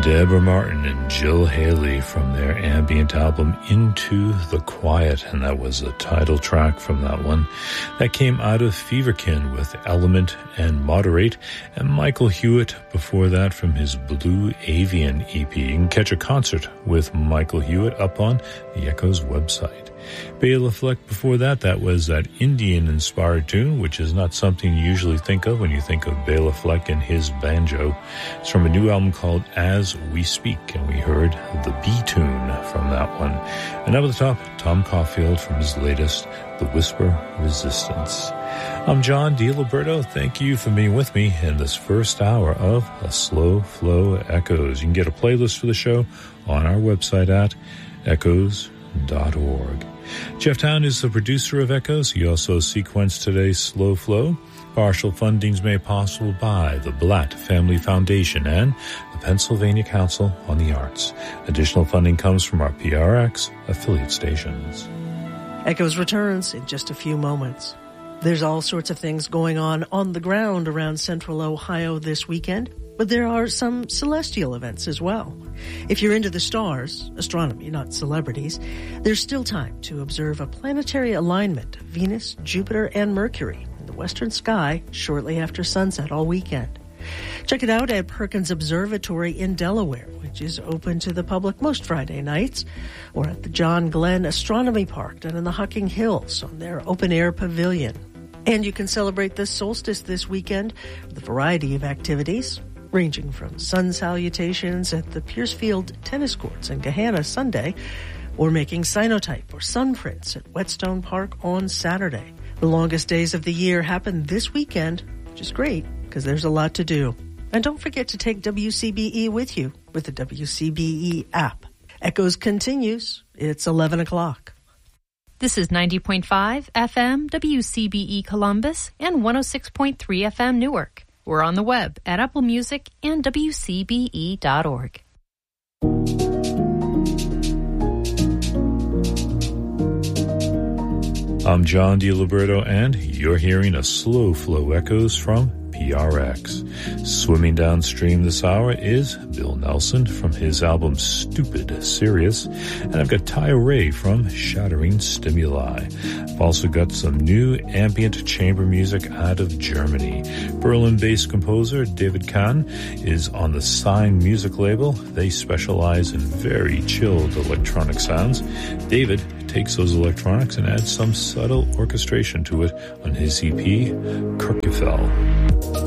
Deborah Martin and Jill Haley from their ambient album Into the Quiet, and that was the title track from that one. That came out of Feverkin with Element and Moderate, and Michael Hewitt before that from his Blue Avian EP. You can catch a concert with Michael Hewitt up on the Echoes website. Bela Fleck before that, that was that Indian-inspired tune, which is not something you usually think of when you think of Bela Fleck and his banjo. It's from a new album called As We Speak, and we heard the B-tune from that one. And up at the top, Tom Caulfield from his latest, The Whisper Resistance. I'm John DiLiberto. Thank you for being with me in this first hour of A Slow Flow Echoes. You can get a playlist for the show on our website at echoes.org. Jeff Town is the producer of Echoes. He also sequenced today's Slow Flow. Partial fundings made possible by the Blatt Family Foundation and the Pennsylvania Council on the Arts. Additional funding comes from our PRX affiliate stations. Echoes returns in just a few moments. There's all sorts of things going on the ground around central Ohio this weekend, but there are some celestial events as well. If you're into the stars, astronomy, not celebrities, there's still time to observe a planetary alignment of Venus, Jupiter, and Mercury in the western sky shortly after sunset all weekend. Check it out at Perkins Observatory in Delaware, which is open to the public most Friday nights, or at the John Glenn Astronomy Park down in the Hucking Hills on their open-air pavilion. And you can celebrate the solstice this weekend with a variety of activities, ranging from sun salutations at the Piercefield Tennis Courts in Gahanna Sunday, or making cyanotype or sun prints at Whetstone Park on Saturday. The longest days of the year happen this weekend, which is great because there's a lot to do. And don't forget to take WCBE with you with the WCBE app. Echoes continues. It's 11 o'clock. This is 90.5 FM WCBE Columbus and 106.3 FM Newark. We're on the web at Apple Music and WCBE.org. I'm John DiLiberto, and you're hearing a Slow Flow Echoes from PRX. Swimming downstream this hour is Bill Nelson from his album Stupid Serious, and I've got Ty Ray from Shattering Stimuli. I've also got some new ambient chamber music out of Germany. Berlin-based composer David Kahn is on the Sign music label. They specialize in very chilled electronic sounds. David takes those electronics and adds some subtle orchestration to it on his EP, Kirkefell.